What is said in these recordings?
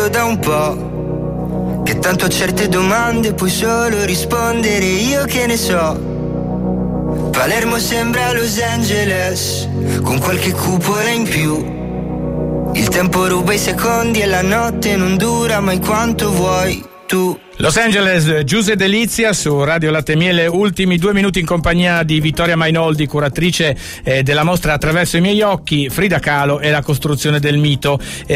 Da un po' che tanto a certe domande puoi solo rispondere io che ne so. Palermo sembra Los Angeles con qualche cupola in più. Il tempo ruba i secondi e la notte non dura mai quanto vuoi tu. Los Angeles, Giuse Delizia su Radio Latte e Miele, ultimi 2 minuti in compagnia di Vittoria Mainoldi, curatrice della mostra Attraverso i miei occhi, Frida Kahlo e la costruzione del mito.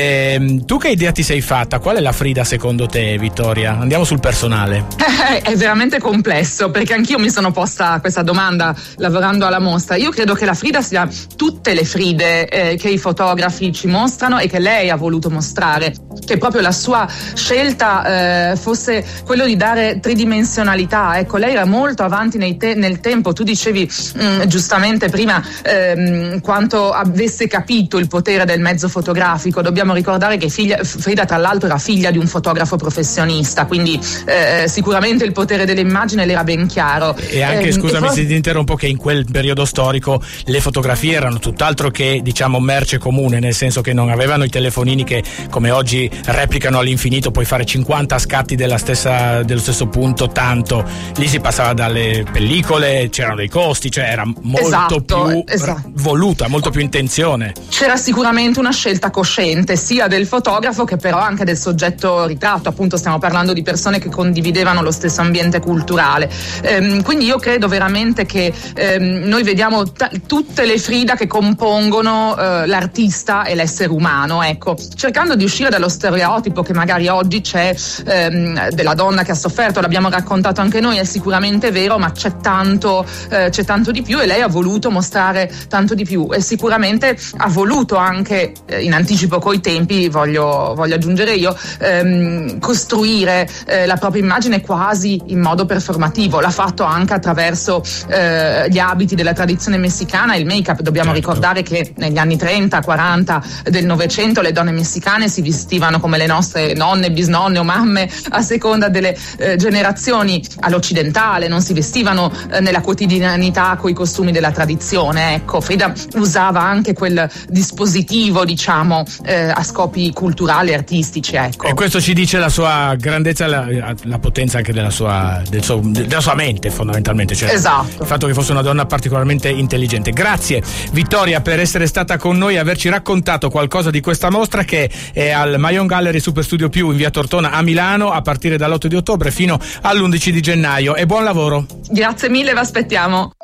Tu che idea ti sei fatta? Qual è la Frida secondo te, Vittoria? Andiamo sul personale. È veramente complesso, perché anch'io mi sono posta questa domanda lavorando alla mostra. Io credo che la Frida sia tutte le Fride che i fotografi ci mostrano e che lei ha voluto mostrare, che proprio la sua scelta fosse quello di dare tridimensionalità. Ecco, lei era molto avanti nel tempo. Tu dicevi giustamente prima quanto avesse capito il potere del mezzo fotografico. Dobbiamo ricordare che Frida tra l'altro era figlia di un fotografo professionista, quindi sicuramente il potere dell'immagine le era ben chiaro. E anche, scusami se ti interrompo, che in quel periodo storico le fotografie erano tutt'altro che, diciamo, merce comune, nel senso che non avevano i telefonini che come oggi replicano all'infinito, puoi fare 50 scatti dello stesso punto, tanto lì si passava dalle pellicole, c'erano dei costi, cioè era molto più voluta, molto più intenzione. C'era sicuramente una scelta cosciente sia del fotografo che però anche del soggetto ritratto, appunto stiamo parlando di persone che condividevano lo stesso ambiente culturale, quindi io credo veramente che noi vediamo tutte le Frida che compongono l'artista e l'essere umano, ecco, cercando di uscire dallo stereotipo che magari oggi c'è della donna che ha sofferto. L'abbiamo raccontato anche noi, è sicuramente vero, ma c'è tanto di più, e lei ha voluto mostrare tanto di più, e sicuramente ha voluto anche, in anticipo coi tempi, voglio aggiungere io, costruire la propria immagine quasi in modo performativo. L'ha fatto anche attraverso gli abiti della tradizione messicana e il make-up. Dobbiamo ricordare che negli anni 30-40 del Novecento le donne messicane si vestivano come le nostre nonne, bisnonne o mamme, a seconda delle generazioni. All'occidentale non si vestivano nella quotidianità coi costumi della tradizione. Ecco, Frida usava anche quel dispositivo, diciamo, a scopi culturali e artistici, ecco. E questo ci dice la sua grandezza, la potenza anche della sua mente, fondamentalmente, cioè esatto. Il fatto che fosse una donna particolarmente intelligente. Grazie Vittoria per essere stata con noi e averci raccontato qualcosa di questa mostra, che è al Mayon Gallery Super Studio Più in via Tortona a Milano a partire dall'8 di ottobre fino all'11 di gennaio, e buon lavoro. Grazie mille, vi aspettiamo.